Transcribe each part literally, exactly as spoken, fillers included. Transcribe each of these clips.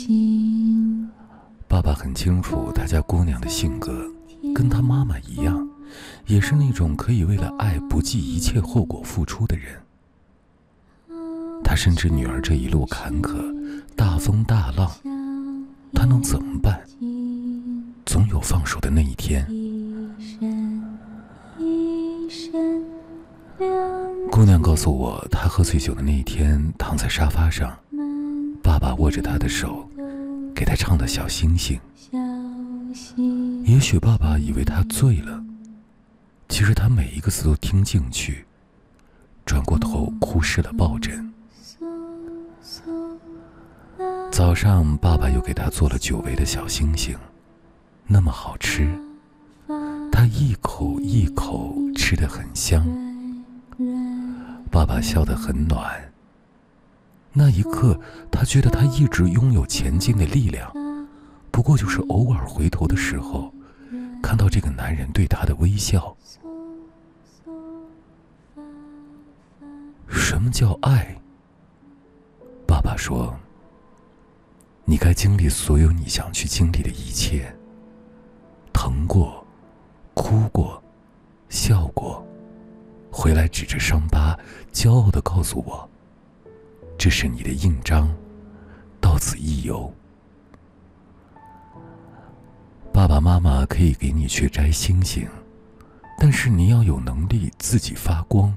爸爸很清楚他家姑娘的性格，跟他妈妈一样，也是那种可以为了爱不计一切后果付出的人。他深知女儿这一路坎坷，大风大浪，他能怎么办？总有放手的那一天。姑娘告诉我，她喝醉酒的那一天，躺在沙发上，爸爸握着她的手，给她唱的小星星。也许爸爸以为她醉了，其实他每一个字都听进去，转过头哭湿了抱枕。早上爸爸又给她做了久违的小星星，那么好吃，她一口一口吃得很香。爸爸笑得很暖，那一刻他觉得他一直拥有前进的力量，不过就是偶尔回头的时候，看到这个男人对他的微笑。什么叫爱？爸爸说，你该经历所有你想去经历的一切，疼过，哭过，笑过，回来指着伤疤，骄傲地告诉我，这是你的印章，到此一游。爸爸妈妈可以给你去摘星星，但是你要有能力自己发光。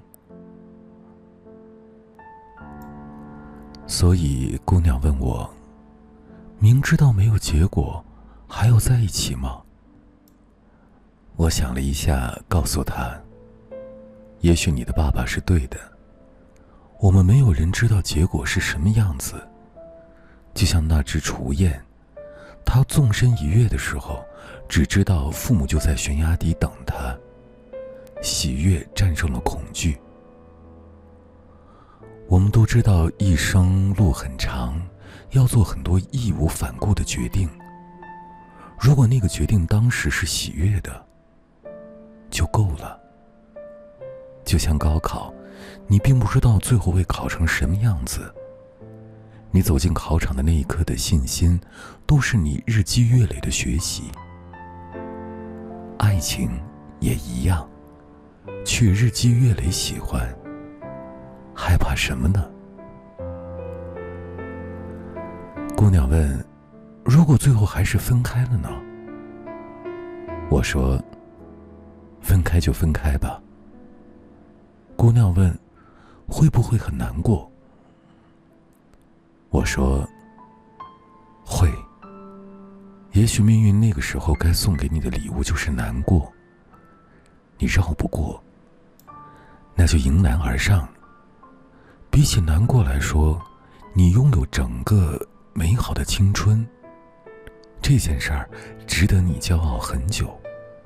所以姑娘问我，明知道没有结果，还要在一起吗？我想了一下，告诉她，也许你的爸爸是对的，我们没有人知道结果是什么样子。就像那只雏雁，它纵身一跃的时候，只知道父母就在悬崖底等它，喜悦战胜了恐惧。我们都知道一生路很长，要做很多义无反顾的决定。如果那个决定当时是喜悦的，就够了。就像高考，你并不知道最后会考成什么样子，你走进考场的那一刻的信心，都是你日积月累的学习。爱情也一样，去日积月累喜欢，害怕什么呢？姑娘问，如果最后还是分开了呢？我说，分开就分开吧。姑娘问，会不会很难过？我说，会。也许命运那个时候该送给你的礼物就是难过，你绕不过，那就迎难而上。比起难过来说，你拥有整个美好的青春，这件事儿值得你骄傲很久。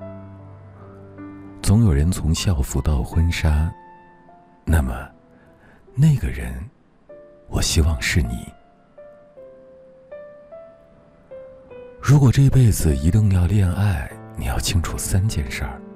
总有人从校服到婚纱，那么那个人，我希望是你。如果这辈子一定要恋爱，你要清楚三件事儿。